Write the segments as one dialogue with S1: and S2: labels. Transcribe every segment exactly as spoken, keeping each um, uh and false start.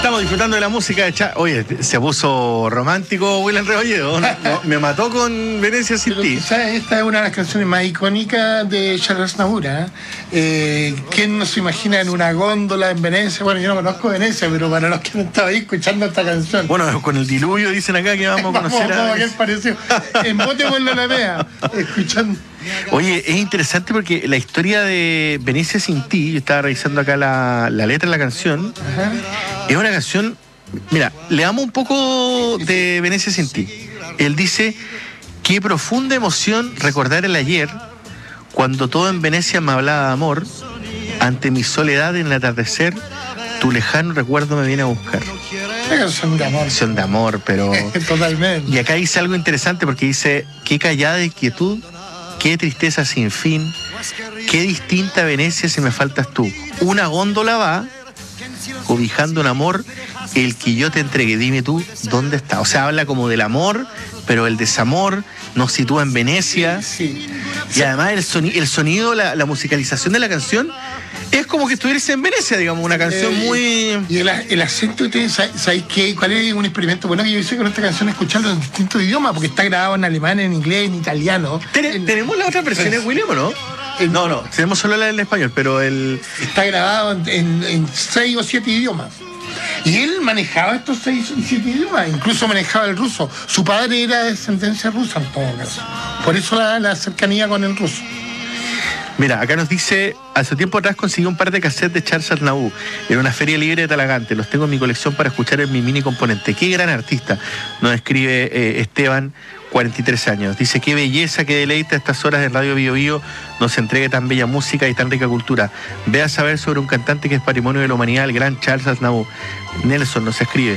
S1: Estamos disfrutando de la música de Cha... Oye, se puso romántico William Rebolledo. ¿No? No, me mató con Venecia sin ti.
S2: ¿Sabes? Esta es una de las canciones más icónicas de Charles Aznavour. Eh, ¿Quién no se imagina en una góndola en Venecia? Bueno, yo no conozco Venecia, pero para los que no estaban ahí escuchando esta canción.
S1: Bueno, con el diluvio dicen acá que vamos a conocer
S2: vamos,
S1: a...
S2: vamos, ¿qué pareció? En bote por la Alameda, escuchando.
S1: Oye, es interesante porque la historia de Venecia sin ti, yo estaba revisando acá la, la letra de la canción. Ajá. Es una canción, mira, le damos un poco de Venecia sin ti. Él dice: qué profunda emoción recordar el ayer, cuando todo en Venecia me hablaba de amor, ante mi soledad en el atardecer, tu lejano recuerdo me viene a buscar.
S2: Una canción de amor.
S1: Canción de amor, pero...
S2: Totalmente.
S1: Y acá dice algo interesante porque dice: qué callada inquietud, qué tristeza sin fin, qué distinta Venecia si me faltas tú. Una góndola va cobijando un amor, el que yo te entregué, dime tú, ¿dónde está? O sea, habla como del amor, pero el desamor nos sitúa en Venecia.
S2: Sí, sí.
S1: Y además el, soni el sonido, la, la musicalización de la canción es como que estuviese en Venecia, digamos, una canción
S2: eh,
S1: muy...
S2: Y el, el acento, ¿sabéis qué? ¿Cuál es un experimento bueno que yo hice con esta canción? Escucharlo en distintos idiomas, porque está grabado en alemán, en inglés, en italiano.
S1: ¿Ten
S2: en,
S1: ¿Tenemos las otras versiones, pues, William, o no? El, no, no, tenemos solo la en español, pero el...
S2: Está grabado en, en, en seis o siete idiomas. Y él manejaba estos seis y siete idiomas, incluso manejaba el ruso. Su padre era de descendencia rusa, en todo caso. Por eso la, la cercanía con el ruso.
S1: Mira, acá nos dice: hace tiempo atrás conseguí un par de cassettes de Charles Aznavour en una feria libre de Talagante. Los tengo en mi colección para escuchar en mi mini componente. Qué gran artista, nos escribe eh, Esteban, cuarenta y tres años. Dice: qué belleza, qué deleite a estas horas de Radio Bio Bio nos entregue tan bella música y tan rica cultura. Ve a saber sobre un cantante que es patrimonio de la humanidad, el gran Charles Aznavour. Nelson nos escribe.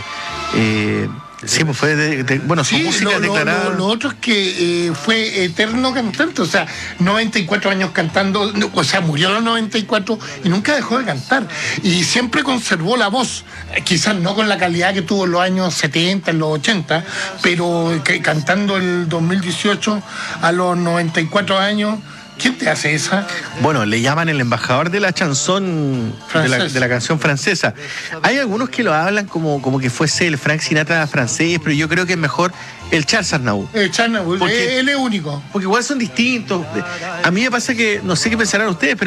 S1: Eh, Sí, pues fue de, de, bueno, su
S2: sí,
S1: música
S2: lo,
S1: declarada.
S2: Lo, lo, lo otro es que eh, fue eterno cantante, o sea, noventa y cuatro años cantando, o sea, murió a los noventa y cuatro y nunca dejó de cantar. Y siempre conservó la voz, quizás no con la calidad que tuvo en los años setenta, en los ochenta, pero que, cantando el dos mil dieciocho a los noventa y cuatro años. ¿Quién te hace esa?
S1: Bueno, le llaman el embajador de la chanson, de la, de la canción francesa. Hay algunos que lo hablan como, como que fuese el Frank Sinatra francés, pero yo creo que es mejor el Charles Aznavour.
S2: El Charles Aznavour, él es único.
S1: Porque igual son distintos. A mí me pasa que, no sé qué pensarán ustedes, pero